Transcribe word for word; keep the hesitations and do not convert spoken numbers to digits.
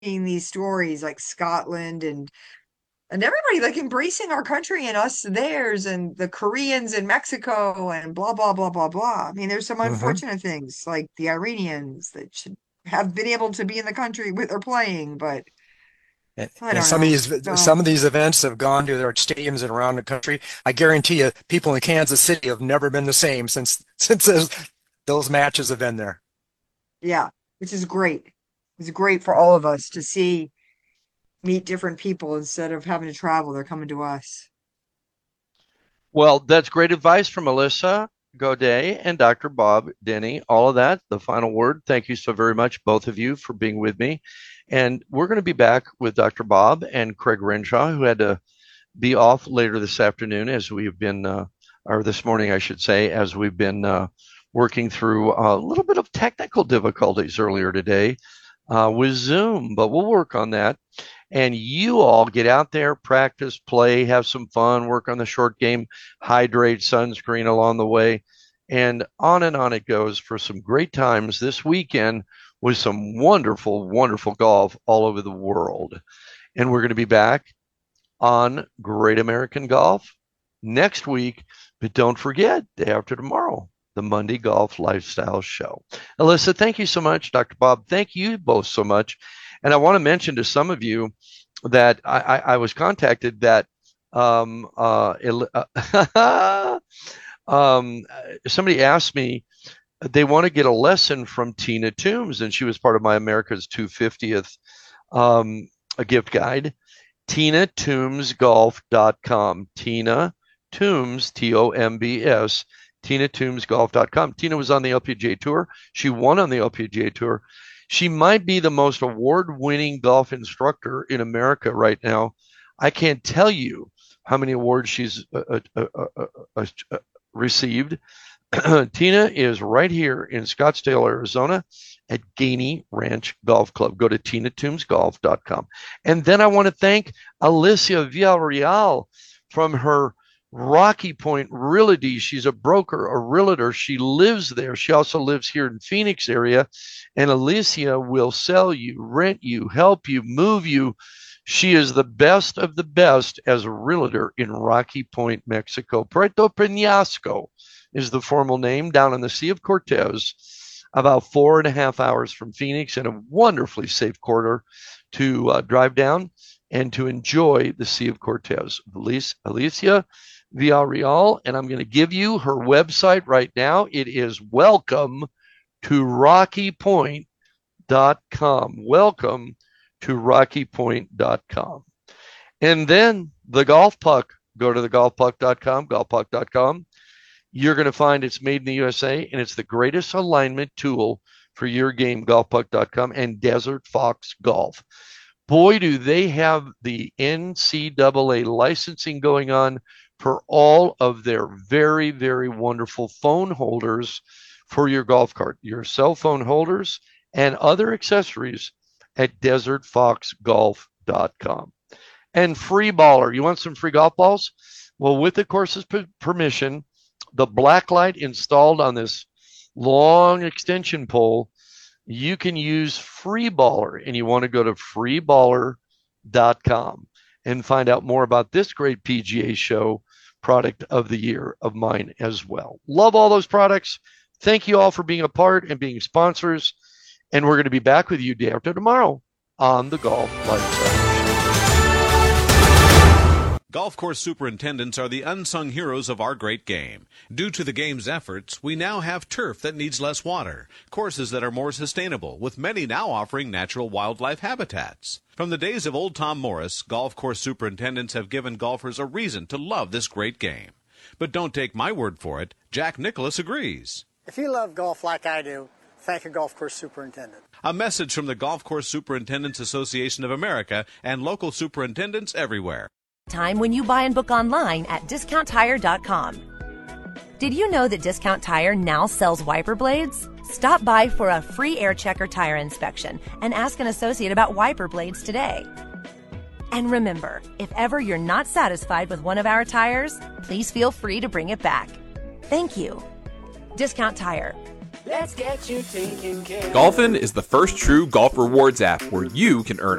these stories like Scotland and and everybody like embracing our country and us theirs and the Koreans in Mexico and blah blah blah blah blah. I mean, there's some Hmm. unfortunate things like the Iranians that should have been able to be in the country with or playing, but And, I and don't some of know. these So some of these events have gone to their stadiums and around the country. I guarantee you, people in Kansas City have never been the same since since those, those matches have been there. yeah, which is great. It's great for all of us to see meet different people instead of having to travel. They're coming to us. Well, that's great advice from Melissa Godet and Doctor Bob Denny. All of that, the final word. Thank you so very much, both of you, for being with me. And we're going to be back with Doctor Bob and Craig Renshaw, who had to be off later this afternoon as we've been, uh, or this morning, I should say, as we've been uh, working through a little bit of technical difficulties earlier today uh, with Zoom, but we'll work on that. And you all get out there, practice, play, have some fun, work on the short game, hydrate, sunscreen along the way, and on and on it goes for some great times this weekend with some wonderful, wonderful golf all over the world. And we're going to be back on Great American Golf next week. But don't forget, day after tomorrow, the Monday Golf Lifestyle Show. Alyssa, thank you so much. Doctor Bob, thank you both so much. And I want to mention to some of you that I, I, I was contacted that um, uh, um, somebody asked me they want to get a lesson from Tina Toombs, and she was part of my America's two hundred fiftieth um, a gift guide. Tina Toombs Golf dot com. Tina Toombs, T O M B S, Tina Toombs Golf dot com. Tina was on the L P G A Tour. She won on the L P G A Tour. She might be the most award-winning golf instructor in America right now. I can't tell you how many awards she's uh, uh, uh, uh, uh, received. Tina is right here in Scottsdale, Arizona at Gainey Ranch Golf Club. Go to Tina Toombs Golf dot com. And then I want to thank Alicia Villarreal from her Rocky Point Realty. She's a broker, a realtor. She lives there. She also lives here in Phoenix area. And Alicia will sell you, rent you, help you, move you. She is the best of the best as a realtor in Rocky Point, Mexico. Puerto Penasco is the formal name, down in the Sea of Cortez, about four and a half hours from Phoenix, and a wonderfully safe corridor to uh, drive down and to enjoy the Sea of Cortez. Alicia Villarreal, and I'm going to give you her website right now. It is welcome to rocky point dot com. Welcome to rocky point dot com. And then the Golf Puck. Go to the golf puck dot com, golf puck dot com. You're going to find it's made in the U S A, and it's the greatest alignment tool for your game, golf puck dot com and Desert Fox Golf. Boy, do they have the N C double A licensing going on for all of their very, very wonderful phone holders for your golf cart, your cell phone holders, and other accessories at desert fox golf dot com. And Free Baller, you want some free golf balls? Well, with the course's permission, the black light installed on this long extension pole, you can use Free Baller, and you want to go to free baller dot com and find out more about this great P G A show product of the year of mine as well. Love all those products. Thank you all for being a part and being sponsors. And we're going to be back with you day after tomorrow on the Golf Lifestyle. Golf course superintendents are the unsung heroes of our great game. Due to the game's efforts, we now have turf that needs less water, courses that are more sustainable, with many now offering natural wildlife habitats. From the days of old Tom Morris, golf course superintendents have given golfers a reason to love this great game. But don't take my word for it. Jack Nicklaus agrees. If you love golf like I do, thank a golf course superintendent. A message from the Golf Course Superintendents Association of America and local superintendents everywhere. Time when you buy and book online at discount tire dot com. Did you know that Discount Tire now sells wiper blades? Stop by for a free air checker tire inspection and ask an associate about wiper blades today. And remember, if ever you're not satisfied with one of our tires, please feel free to bring it back. Thank you. Discount Tire. Let's get you taken care of. Golfin is the first true golf rewards app where you can earn